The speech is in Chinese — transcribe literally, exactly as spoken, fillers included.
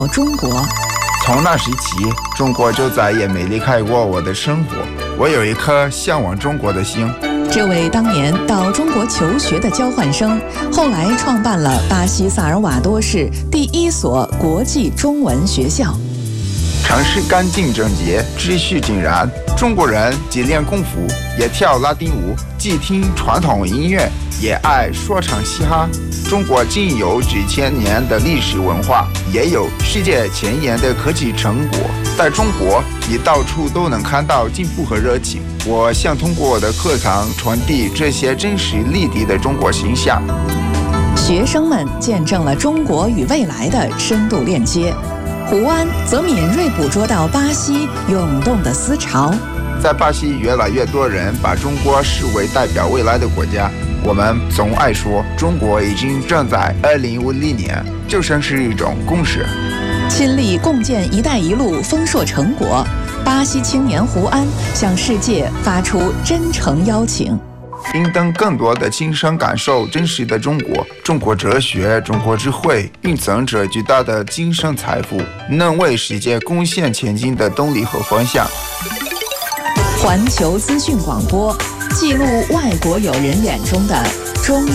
中国。 从那时起，中国就再也没离开过我的生活。我有一颗向往中国的心。 这位当年到中国求学的交换生，后来创办了巴西萨尔瓦多市第一所国际中文学校。 城市干净整洁，秩序井然。中国人既练功夫，也跳拉丁舞，既听传统音乐，也爱说唱嘻哈。中国既有几千年的历史文化，也有世界前沿的科技成果。在中国，你到处都能看到进步和热情。我想通过我的课堂传递这些真实立体的中国形象。 学生们见证了中国与未来的深度链接。胡安则敏锐捕捉到巴西涌动的思潮。 在巴西，越来越多人把中国视为代表未来的国家。我们总爱说，中国已经站在二零五零年，就像是一种共识。 亲历共建“一带一路”丰硕成果，巴西青年胡安向世界发出真诚邀请。 应当更多的亲身感受真实的中国，中国哲学、中国智慧蕴藏着巨大的精神财富，能为世界贡献前进的动力和方向。 环球资讯广播，记录外国友人眼中的中